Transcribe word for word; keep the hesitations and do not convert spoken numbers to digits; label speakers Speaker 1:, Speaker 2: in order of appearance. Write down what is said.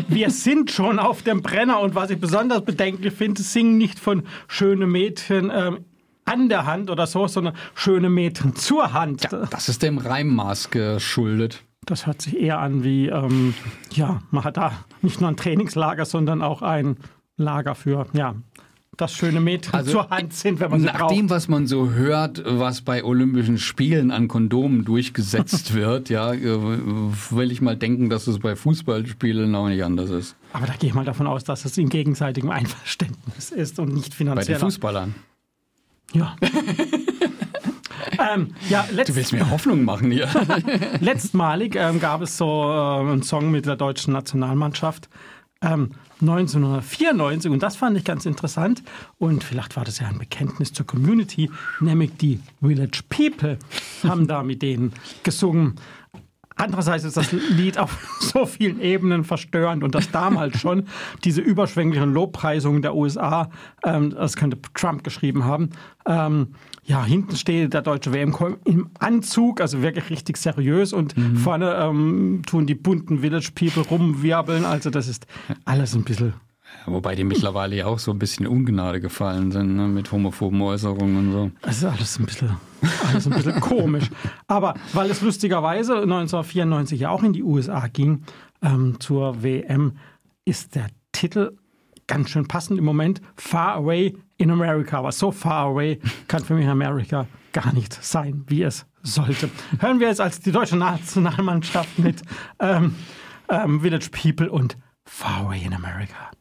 Speaker 1: wir sind schon auf dem Brenner. Und was ich besonders bedenklich finde, singen nicht von schöne Mädchen ähm, an der Hand oder so, sondern schöne Mädchen zur Hand.
Speaker 2: Ja, das ist dem Reimmaß geschuldet.
Speaker 1: Das hört sich eher an wie, ähm, ja, man hat da nicht nur ein Trainingslager, sondern auch ein Lager für, ja, das schöne Mädchen also zur Hand sind, wenn man sie
Speaker 2: nach
Speaker 1: braucht.
Speaker 2: Nach dem, was man so hört, was bei Olympischen Spielen an Kondomen durchgesetzt wird, ja, will ich mal denken, dass es bei Fußballspielen auch nicht anders ist.
Speaker 1: Aber da gehe ich mal davon aus, dass es in gegenseitigem Einverständnis ist und nicht finanziell.
Speaker 2: Bei den Fußballern?
Speaker 1: Ja. ähm, ja letzt-
Speaker 2: du willst mir Hoffnung machen hier.
Speaker 1: Letztmalig ähm, gab es so äh, einen Song mit der deutschen Nationalmannschaft. Ähm, neunzehnhundertvierundneunzig, und das fand ich ganz interessant, und vielleicht war das ja ein Bekenntnis zur Community, nämlich die Village People haben da mit denen gesungen. Andererseits ist das Lied auf so vielen Ebenen verstörend, und das damals schon, diese überschwänglichen Lobpreisungen der U S A, ähm, das könnte Trump geschrieben haben. Ähm, ja, hinten steht der deutsche W M im Anzug, also wirklich richtig seriös, und mhm. vorne ähm, tun die bunten Village People rumwirbeln, also das ist alles ein bisschen...
Speaker 2: Wobei die mittlerweile ja auch so ein bisschen Ungnade gefallen sind, ne, mit homophoben Äußerungen und so.
Speaker 1: Das ist alles ein bisschen, alles ein bisschen komisch. Aber weil es lustigerweise neunzehnhundertvierundneunzig ja auch in die U S A ging, ähm, zur W M, ist der Titel ganz schön passend im Moment. Far Away in America. Aber so far away kann für mich Amerika gar nicht sein, wie es sollte. Hören wir jetzt als die deutsche Nationalmannschaft mit ähm, ähm, Village People und Far Away in America.